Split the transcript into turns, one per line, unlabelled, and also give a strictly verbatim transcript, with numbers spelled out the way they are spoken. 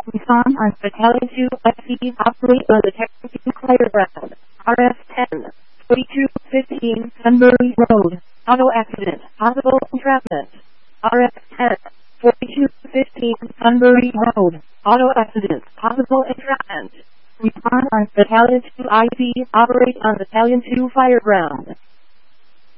Respond on Battalion two F C, operate on the Texas Fire Ground. R F ten, forty-two fifteen Sunbury Road. Auto accident, possible entrapment. R F ten, forty-two fifteen Sunbury Road. Auto accident, possible entrapment. Respond on Battalion two I C, operate on Battalion two Fire Ground.